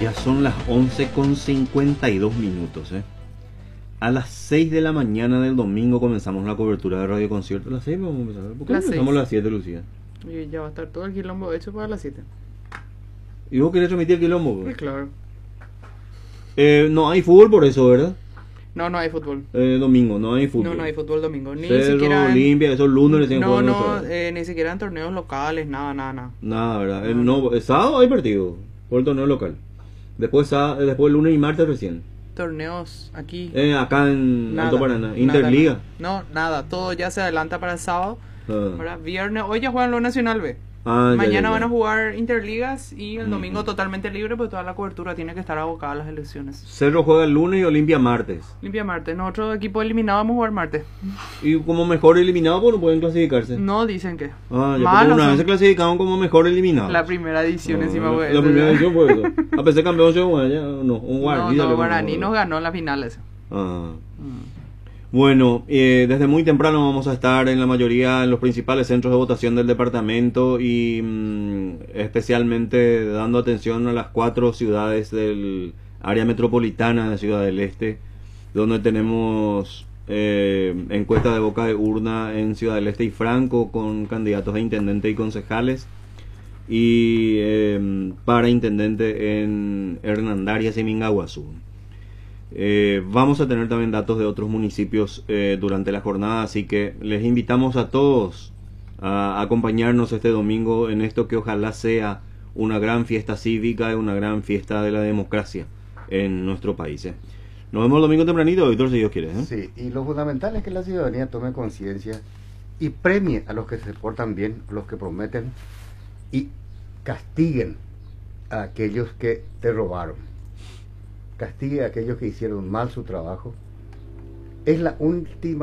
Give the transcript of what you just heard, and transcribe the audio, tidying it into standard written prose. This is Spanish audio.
Ya son las 11:52 ¿eh? A las 6 de la mañana del domingo comenzamos la cobertura de Radio Concierto. ¿A las 6 vamos a empezar? ¿Por qué no Las empezamos a 6. las 7, Lucía? Y ya va a estar todo el quilombo hecho para las 7. ¿Y vos querés transmitir el quilombo? Pues claro. No hay fútbol por eso, ¿verdad? No, no hay fútbol. Domingo, no hay fútbol. No, no hay fútbol domingo. Ni Cerro, siquiera. Olimpia, esos lunes le tienen No, jugando no, sábado. ni siquiera en torneos locales, nada. Nada, ¿verdad? No. El sábado hay partido por el torneo local. Después lunes y martes recién. Torneos aquí. Acá en Nada, Alto Paraná. nada, Interliga. nada. Todo ya se adelanta para el sábado. Ah. ¿Verdad? Viernes, hoy ya juegan lo Nacional B. Ah, Mañana ya. van a jugar Interligas y el domingo Ujú. totalmente libre, porque toda la cobertura tiene que estar abocada a las elecciones. Cerro juega el lunes y Olimpia martes. Limpia martes. Nosotros, equipo eliminado, vamos a jugar martes. Y como mejor eliminado, pues no pueden clasificarse. No dicen que. Ah, ya, Malos porque una son. vez se clasificaron como mejor eliminado. La primera edición encima fue La eso, primera ya. edición fue eso. A pesar campeón se ya, no, un Guaraní. No, salió Guaraní como- nos ganó en las finales. Ah. Bueno, desde muy temprano vamos a estar en la mayoría, en los principales centros de votación del departamento y especialmente dando atención a las 4 ciudades del área metropolitana de Ciudad del Este, donde tenemos encuesta de boca de urna en Ciudad del Este y Franco con candidatos a intendente y concejales, y para intendente en Hernandarias y Mingaguazú. Vamos a tener también datos de otros municipios durante la jornada, así que les invitamos a todos a acompañarnos este domingo en esto que ojalá sea una gran fiesta cívica y una gran fiesta de la democracia en nuestro país. Nos vemos el domingo tempranito, Víctor, si Dios quiere. Sí, y lo fundamental es que la ciudadanía tome conciencia y premie a los que se portan bien, a los que prometen, y castiguen a aquellos que te robaron. Castigue a aquellos que hicieron mal su trabajo. Es la última